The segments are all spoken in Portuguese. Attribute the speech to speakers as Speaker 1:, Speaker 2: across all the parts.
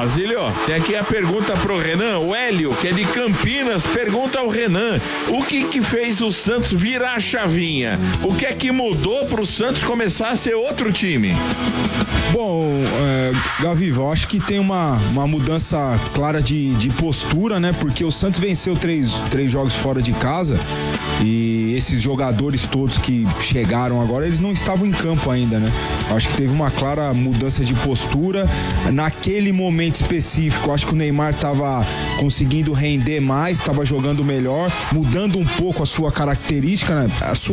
Speaker 1: Basílio, tem aqui a pergunta pro Renan. O Hélio, que é de Campinas, pergunta ao Renan: o que fez o Santos virar a chavinha? O que é que mudou pro Santos começar a ser outro time?
Speaker 2: Bom, Gaviva, eu acho que tem uma mudança clara de postura, né? Porque o Santos venceu três jogos fora de casa e esses jogadores todos que chegaram agora, eles não estavam em campo ainda, né? Eu acho que teve uma clara mudança de postura. Naquele momento específico, eu acho que o Neymar estava conseguindo render mais, estava jogando melhor, mudando um pouco a sua característica, né?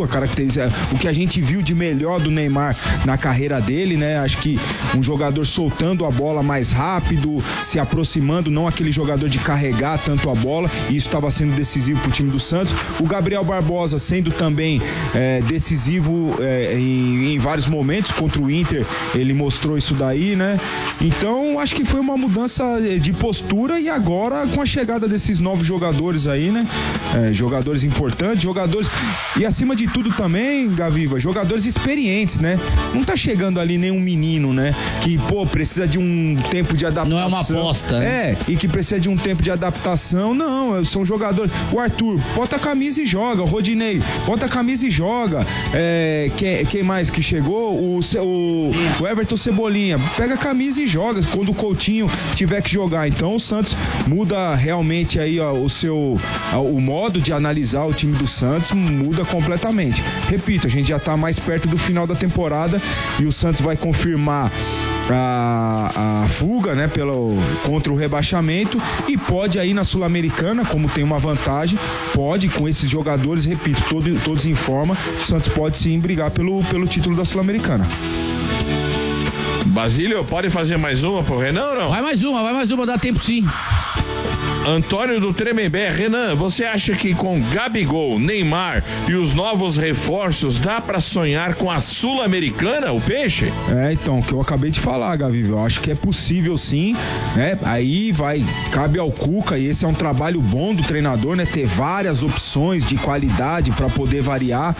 Speaker 2: O que a gente viu de melhor do Neymar na carreira dele, né? Acho que um jogador soltando a bola mais rápido, se aproximando, não aquele jogador de carregar tanto a bola, e isso estava sendo decisivo para o time do Santos. O Gabriel Barbosa sendo também decisivo em vários momentos. Contra o Inter ele mostrou isso daí, né? Então acho que foi uma mudança de postura, e agora com a chegada desses novos jogadores aí, né? Jogadores importantes, e acima de tudo também, Gaviva, jogadores experientes, né? Não tá chegando ali nenhum menino, né? Que, precisa de um tempo de adaptação.
Speaker 3: Não é uma aposta, né?
Speaker 2: E que precisa de um tempo de adaptação. Não, são jogadores. O Arthur, bota a camisa e joga. O Rodinei, bota a camisa e joga. Quem mais que chegou? O Everton Cebolinha, pega a camisa e joga quando o Coutinho tiver que jogar. Então o Santos muda realmente aí, ó, o modo de analisar o time do Santos muda completamente. Repito, a gente já tá mais perto do final da temporada e o Santos vai confirmar a fuga, né, contra o rebaixamento, e pode aí na Sul-Americana, como tem uma vantagem, pode com esses jogadores, repito, todos em forma, o Santos pode sim brigar pelo título da Sul-Americana.
Speaker 1: Basílio, pode fazer mais uma pro Renan ou não?
Speaker 3: Vai mais uma, dá tempo sim.
Speaker 1: Antônio do Tremembé: Renan, você acha que com Gabigol, Neymar e os novos reforços dá pra sonhar com a Sul-Americana, o Peixe?
Speaker 2: Então, o que eu acabei de falar, Gaviva, eu acho que é possível sim, né? Aí cabe ao Cuca, e esse é um trabalho bom do treinador, né? Ter várias opções de qualidade pra poder variar.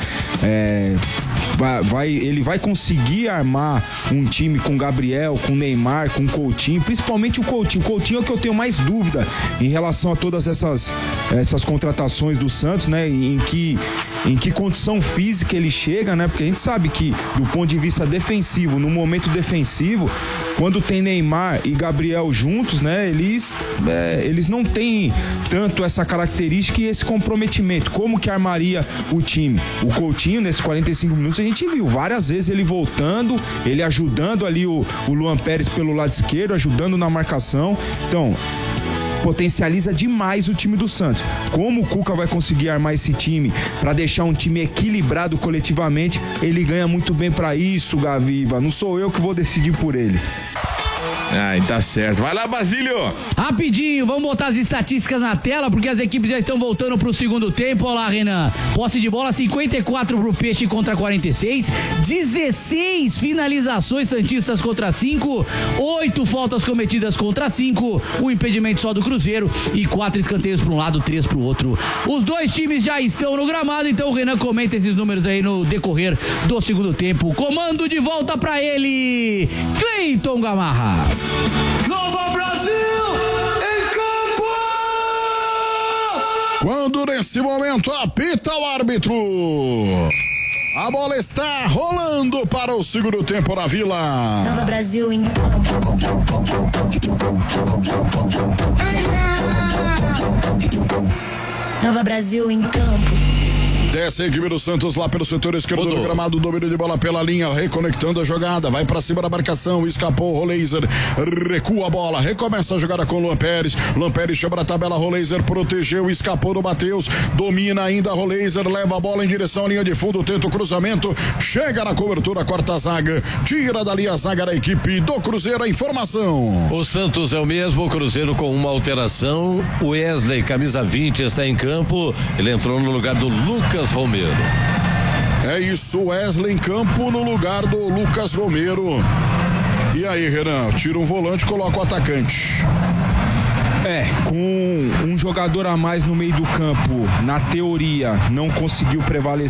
Speaker 2: Ele vai conseguir armar um time com Gabriel, com Neymar, com Coutinho, principalmente o Coutinho. O Coutinho é o que eu tenho mais dúvida em relação a todas essas contratações do Santos, né? Em que condição física ele chega, né? Porque a gente sabe que, do ponto de vista defensivo, no momento defensivo, quando tem Neymar e Gabriel juntos, né? Eles não têm tanto essa característica e esse comprometimento. Como que armaria o time? O Coutinho, nesses 45 minutos, a gente viu várias vezes ele voltando, ele ajudando ali o Luan Pérez pelo lado esquerdo, ajudando na marcação. Então, potencializa demais o time do Santos. Como o Cuca vai conseguir armar esse time para deixar um time equilibrado coletivamente, ele ganha muito bem para isso, Gaviva. Não sou eu que vou decidir por ele.
Speaker 1: Tá certo. Vai lá, Basílio.
Speaker 3: Rapidinho, vamos botar as estatísticas na tela, porque as equipes já estão voltando pro segundo tempo. Olha lá, Renan. Posse de bola, 54 pro Peixe contra 46. 16 finalizações santistas contra 5. 8 faltas cometidas contra 5. Um impedimento só do Cruzeiro. E 4 escanteios para um lado, 3 pro outro. Os dois times já estão no gramado, então o Renan comenta esses números aí no decorrer do segundo tempo. Comando de volta pra ele, Cleiton Gamarra.
Speaker 4: Nova Brasil em campo!
Speaker 5: Quando nesse momento apita o árbitro, a bola está rolando para o segundo tempo na Vila.
Speaker 6: Nova Brasil em Nova Brasil em campo.
Speaker 5: Desce a equipe do Santos lá pelo setor esquerdo do gramado, domínio de bola pela linha, reconectando a jogada, vai pra cima da marcação, escapou o Roleiser, recua a bola, recomeça a jogada com o Luan Pérez chama a tabela, Roleiser protegeu, escapou do Matheus, domina ainda Roleiser, leva a bola em direção à linha de fundo, tenta o cruzamento, chega na cobertura, corta a zaga, tira dali a zaga da equipe do Cruzeiro. A informação:
Speaker 7: o Santos é o mesmo, o Cruzeiro com uma alteração, o Wesley, camisa 20, está em campo, ele entrou no lugar do Lucas Romero.
Speaker 5: É isso, Wesley em campo no lugar do Lucas Romero. E aí, Renan, tira um volante, coloca o atacante.
Speaker 2: Com um jogador a mais no meio do campo, na teoria, não conseguiu prevalecer